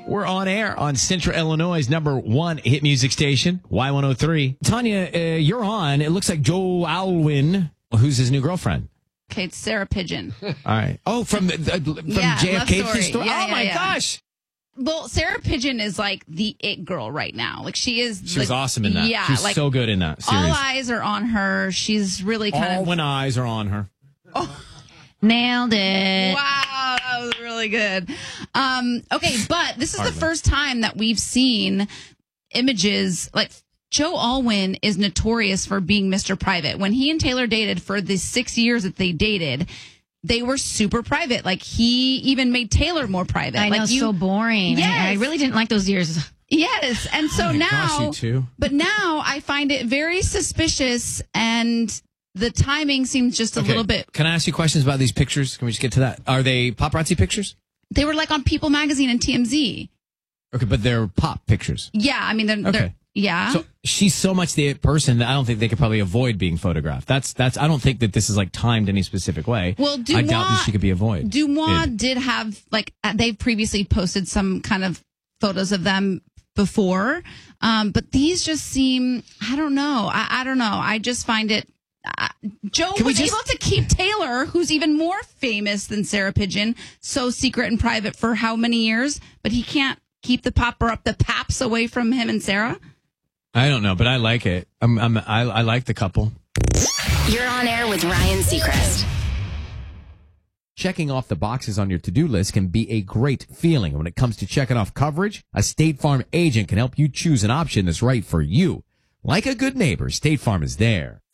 We're on air on Central Illinois' #1 hit music station, Y103. Tanya, you're on. It looks like Joe Alwyn, who's his new girlfriend. Okay, it's Sarah Pigeon. All right. Oh, from JFK story. Yeah, oh, my gosh. Well, Sarah Pigeon is like the it girl right now. Like she was awesome in that. Yeah, she was like, so good in that series. All eyes are on her. She's really kind of. When eyes are on her. Oh. Nailed it. Wow, that was really good. Okay, but this is the first time that we've seen images like Joe Alwyn is notorious for being Mr. Private. When he and Taylor dated for the 6 years that they dated, they were super private. Like he even made Taylor more private. I know, so boring. Yes. I really didn't like those years. Yes, and so Gosh, you too. But now I find it very suspicious and the timing seems just a little bit. Can I ask you questions about these pictures? Can we just get to that? Are they paparazzi pictures? They were like on People Magazine and TMZ. Okay, but they're pop pictures. Yeah, I mean, they're yeah. So she's so much the person that I don't think they could probably avoid being photographed. That's. I don't think that this is like timed any specific way. Well, I doubt that she could be avoided. Dumois did have like they've previously posted some kind of photos of them before, but these just seem. I don't know. I don't know. I just find it. Joe was able to keep Taylor, who's even more famous than Sarah Pigeon, so secret and private for how many years, but he can't keep the paps away from him and Sarah. I don't know, but I like it. I like the couple. You're on air with Ryan Seacrest. Checking off the boxes on your to-do list can be a great feeling. When it comes to checking off coverage, a State Farm agent can help you choose an option that's right for you. Like a good neighbor, State Farm is there.